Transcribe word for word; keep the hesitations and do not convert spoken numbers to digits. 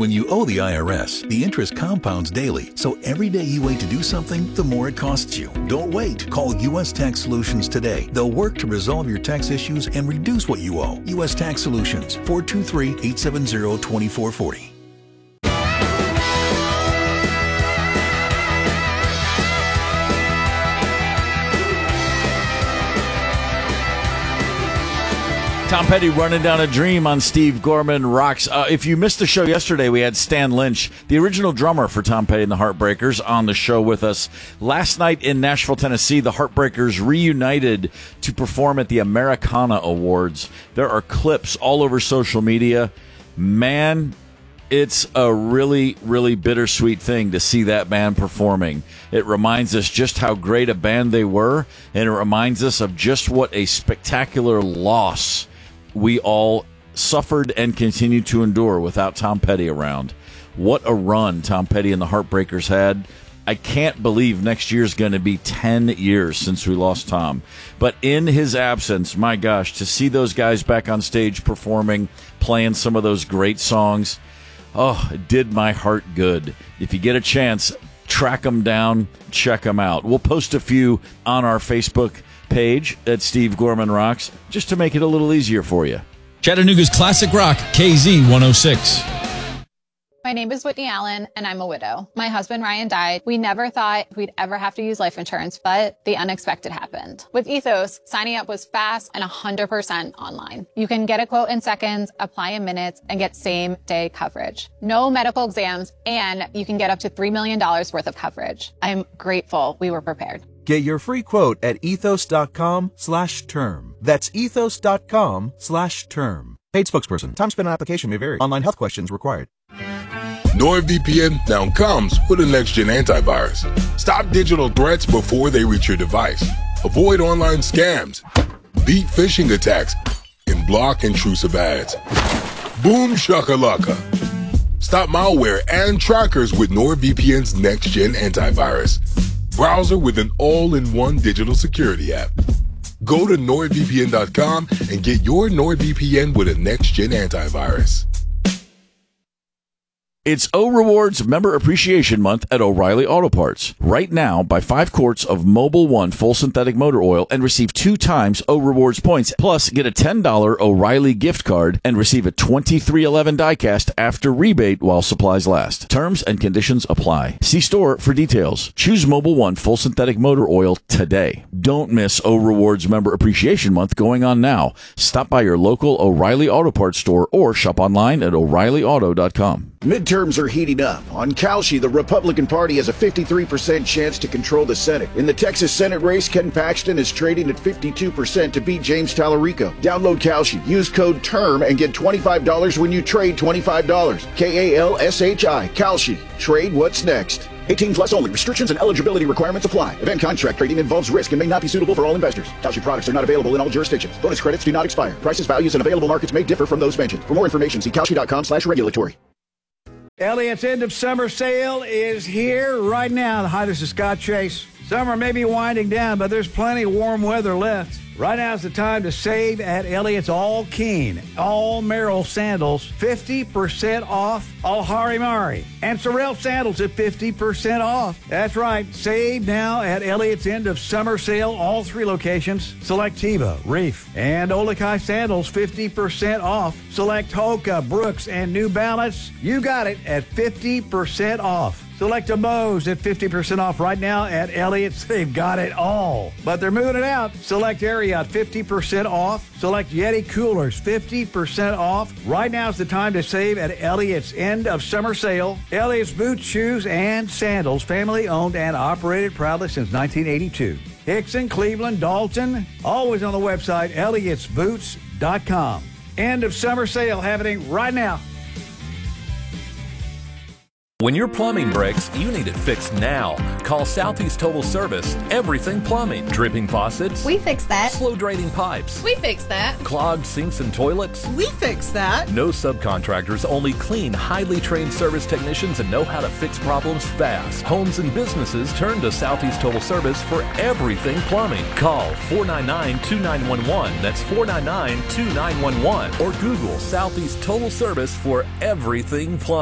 When you owe the I R S, the interest compounds daily, so every day you wait to do something, the more it costs you. Don't wait. Call U S Tax Solutions today. They'll work to resolve your tax issues and reduce what you owe. U S Tax Solutions, four two three, eight seven zero, two four four zero. Tom Petty running down a dream on Steve Gorman Rocks. Uh, if you missed the show yesterday, we had Stan Lynch, the original drummer for Tom Petty and the Heartbreakers, on the show with us. Last night in Nashville, Tennessee, the Heartbreakers reunited to perform at the Americana Awards. There are clips all over social media. Man, it's a really, really bittersweet thing to see that band performing. It reminds us just how great a band they were, and it reminds us of just what a spectacular loss we all suffered and continue to endure without Tom Petty around. What a run Tom Petty and the Heartbreakers had. I can't believe next year's going to be ten years since we lost Tom. But in his absence, my gosh, to see those guys back on stage performing, playing some of those great songs, oh, it did my heart good. If you get a chance, track them down, check them out. We'll post a few on our Facebook page at Steve Gorman Rocks, just to make it a little easier for you. Chattanooga's Classic Rock, K Z one oh six. My name is Whitney Allen, and I'm a widow. My husband, Ryan, died. We never thought we'd ever have to use life insurance, but the unexpected happened. With Ethos, signing up was fast and one hundred percent online. You can get a quote in seconds, apply in minutes, and get same-day coverage. No medical exams, and you can get up to three million dollars worth of coverage. I'm grateful we were prepared. Get your free quote at ethos.com slash term. That's ethos.com slash term. Paid spokesperson. Time spent on application may vary. Online health questions required. NordVPN now comes with a next-gen antivirus. Stop digital threats before they reach your device. Avoid online scams. Beat phishing attacks. And block intrusive ads. Boom shakalaka. Stop malware and trackers with NordVPN's next-gen antivirus. Browser with an all-in-one digital security app. Go to nord V P N dot com and get your NordVPN with a next-gen antivirus. It's O Rewards Member Appreciation Month at O'Reilly Auto Parts. Right now, buy five quarts of Mobil one full synthetic motor oil and receive two times O Rewards points. Plus, get a ten dollars O'Reilly gift card and receive a twenty-three eleven diecast after rebate while supplies last. Terms and conditions apply. See store for details. Choose Mobil one full synthetic motor oil today. Don't miss O Rewards Member Appreciation Month going on now. Stop by your local O'Reilly Auto Parts store or shop online at O'Reilly Auto dot com. Midterms are heating up. On Kalshi, the Republican Party has a fifty-three percent chance to control the Senate. In the Texas Senate race, Ken Paxton is trading at fifty-two percent to beat James Tallarico. Download Kalshi, use code TERM, and get twenty-five dollars when you trade twenty-five dollars. K A L S H I, Kalshi. Trade what's next. eighteen plus only. Restrictions and eligibility requirements apply. Event contract trading involves risk and may not be suitable for all investors. Kalshi products are not available in all jurisdictions. Bonus credits do not expire. Prices, values, and available markets may differ from those mentioned. For more information, see Kalshi.com slash regulatory. Elliott's end of summer sale is here right now. Hi, this is Scott Chase. Summer may be winding down, but there's plenty of warm weather left. Right now is the time to save at Elliott's All Keen, All Merrill sandals, fifty percent off All Harimari. And Sorel sandals at fifty percent off. That's right, save now at Elliott's end of summer sale, all three locations. Select Tebow, Reef, and Olakai sandals, fifty percent off. Select Hoka, Brooks, and New Balance. You got it at fifty percent off. Select a Moe's at fifty percent off right now at Elliott's. They've got it all. But they're moving it out. Select Ariat, fifty percent off. Select Yeti coolers, fifty percent off. Right now is the time to save at Elliott's end of summer sale. Elliott's boots, shoes, and sandals, family owned and operated proudly since nineteen eighty-two. Hickson, Cleveland, Dalton, always on the website, Elliott's boots dot com. End of summer sale happening right now. When your plumbing breaks, you need it fixed now. Call Southeast Total Service. Everything plumbing. Dripping faucets. We fix that. Slow draining pipes. We fix that. Clogged sinks and toilets. We fix that. No subcontractors, only clean, highly trained service technicians and know how to fix problems fast. Homes and businesses turn to Southeast Total Service for everything plumbing. Call four nine nine, two nine one one. That's four nine nine, two nine one one. Or Google Southeast Total Service for everything plumbing.